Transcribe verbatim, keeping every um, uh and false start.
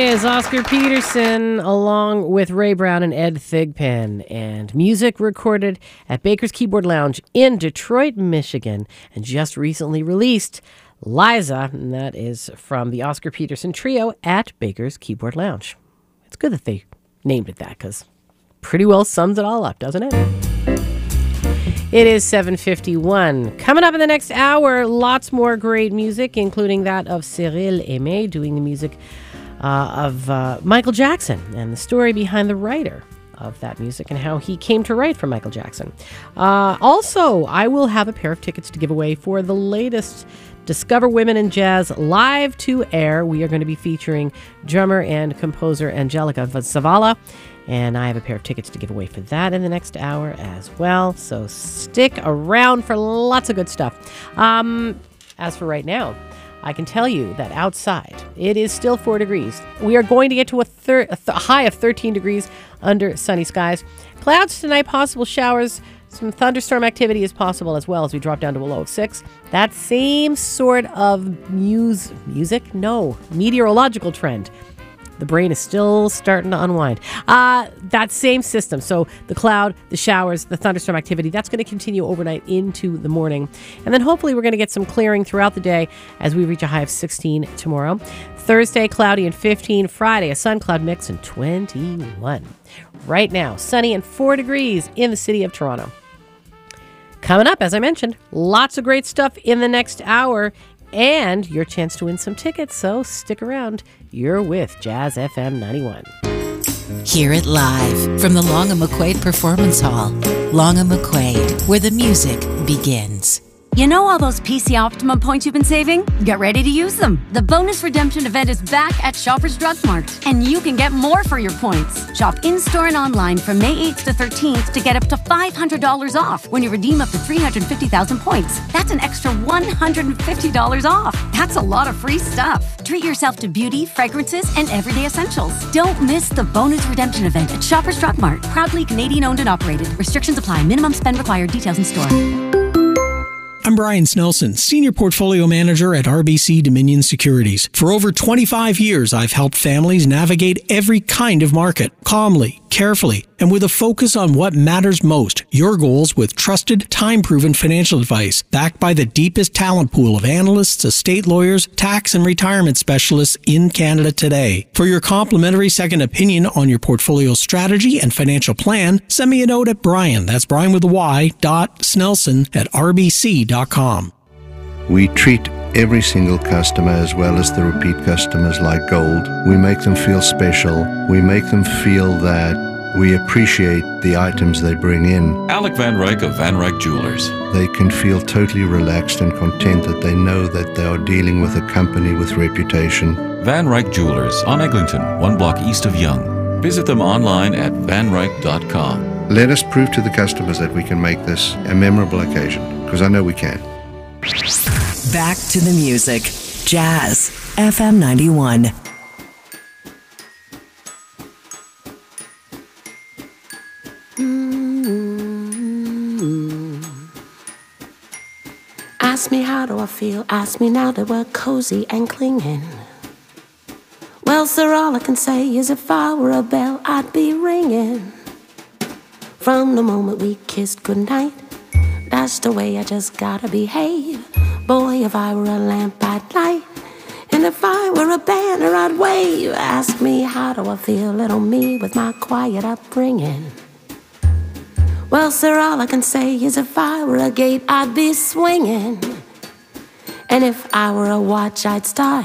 is Oscar Peterson along with Ray Brown and Ed Thigpen, and music recorded at Baker's Keyboard Lounge in Detroit, Michigan, and just recently released. Liza, and that is from the Oscar Peterson Trio at Baker's Keyboard Lounge. It's good that they named it that, because pretty well sums it all up, doesn't it? It is seven fifty-one. Coming up in the next hour, lots more great music, including that of Cyril Aimé doing the music uh, of uh, Michael Jackson and the story behind the writer of that music and how he came to write for Michael Jackson. Uh, also, I will have a pair of tickets to give away for the latest Discover Women in Jazz live to air. We are going to be featuring drummer and composer Angelica Zavala, and I have a pair of tickets to give away for that in the next hour as well. So stick around for lots of good stuff. Um, as for right now, I can tell you that outside it is still four degrees. We are going to get to a, thir- a th- high of thirteen degrees under sunny skies. Clouds tonight, possible showers. Some thunderstorm activity is possible as well as we drop down to a low of six. That same sort of muse, music? No, meteorological trend. The brain is still starting to unwind. Uh, that same system. So the cloud, the showers, the thunderstorm activity, that's going to continue overnight into the morning. And then hopefully we're going to get some clearing throughout the day as we reach a high of sixteen tomorrow. Thursday, cloudy and fifteen. Friday, a sun cloud mix and twenty-one. Right now, sunny and four degrees in the city of Toronto. Coming up, as I mentioned, lots of great stuff in the next hour and your chance to win some tickets, so stick around. You're with Jazz F M ninety-one. Hear it live from the Long and McQuaid Performance Hall. Long and McQuaid, where the music begins. You know all those P C Optimum points you've been saving? Get ready to use them. The bonus redemption event is back at Shoppers Drug Mart, and you can get more for your points. Shop in-store and online from May eighth to thirteenth to get up to five hundred dollars off when you redeem up to three hundred fifty thousand points. That's an extra one hundred fifty dollars off. That's a lot of free stuff. Treat yourself to beauty, fragrances, and everyday essentials. Don't miss the bonus redemption event at Shoppers Drug Mart. Proudly Canadian owned and operated. Restrictions apply. Minimum spend required. Details in store. I'm Brian Snelson, Senior Portfolio Manager at R B C Dominion Securities. For over twenty-five years, I've helped families navigate every kind of market, calmly, carefully, and with a focus on what matters most, your goals with trusted, time-proven financial advice, backed by the deepest talent pool of analysts, estate lawyers, tax and retirement specialists in Canada today. For your complimentary second opinion on your portfolio strategy and financial plan, send me a note at Brian, that's Brian with a Y, dot Snelson at R B C dot com. We treat every single customer as well as the repeat customers like gold. We make them feel special. We make them feel that we appreciate the items they bring in. Alec Van Ryk of Van Ryk Jewelers. They can feel totally relaxed and content that they know that they are dealing with a company with reputation. Van Ryk Jewelers on Eglinton, one block east of Yonge. Visit them online at van ryk dot com. Let us prove to the customers that we can make this a memorable occasion, because I know we can. Back to the music. Jazz F M ninety-one. Mm-hmm. Ask me how do I feel, ask me now that we're cozy and clinging. Well, sir, all I can say is if I were a bell, I'd be ringing. From the moment we kissed goodnight, that's the way I just gotta behave. Boy, if I were a lamp, I'd light. And if I were a banner, I'd wave. Ask me how do I feel, little me with my quiet upbringing. Well, sir, all I can say is if I were a gate, I'd be swinging. And if I were a watch, I'd start